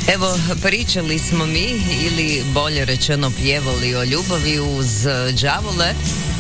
Evo, pričali smo mi, ili bolje rečeno pjevali o ljubavi uz đavole.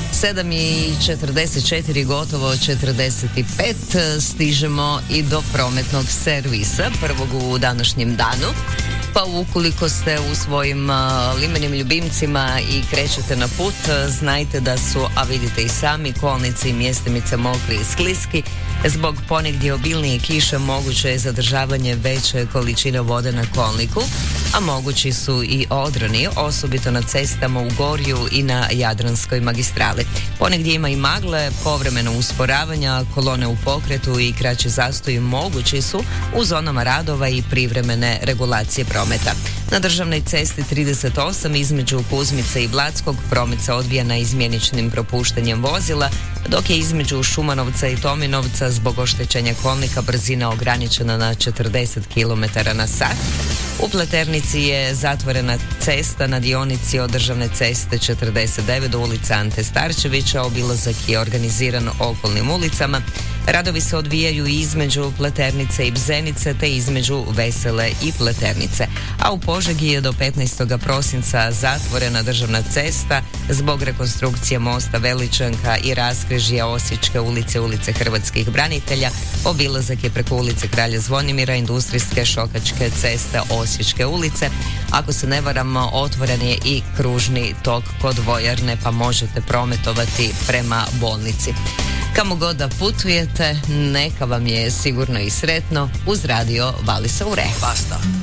7:44, gotovo 45, stižemo i do prometnog servisa, prvog u današnjem danu. Pa ukoliko ste u svojim limenim ljubimcima i krećete na put, znajte da su, a vidite i sami, kolnici i mjestimice mokri i skliski. Zbog ponegdje obilnije kiše moguće je zadržavanje veće količine vode na kolniku, a mogući su i odrani, osobito na cestama u Gorju i na Jadranskoj magistrali. Ponegdje ima i magle, povremeno usporavanja, kolone u pokretu i kraći zastoji mogući su u zonama radova i privremene regulacije prometa. Na državnoj cesti 38 između Kuzmice i Blatskog promet se odvija na izmjeničnim propuštanjem vozila, dok je između Šumanovca i Tominovca zbog oštećenja kolnika brzina ograničena na 40 km na sat. U Pleternici je zatvorena cesta na dionici od državne ceste 49 do ulica Ante Starčevića, obilazak je organiziran okolnim ulicama. Radovi se odvijaju između Pleternice i Bzenice te između Vesele i Pleternice. A u Požegi je do 15. prosinca zatvorena državna cesta zbog rekonstrukcije mosta Veličanka i raskrižja Osječke ulice, ulice Hrvatskih branitelja. Obilazak je preko ulice Kralja Zvonimira, industrijske Šokačke ceste, Osječke ulice. Ako se ne varam, otvoren je i kružni tok kod vojarne, pa možete prometovati prema bolnici. Kamo god da putujete, neka vam je sigurno i sretno uz radio Vali se u Re. Basta.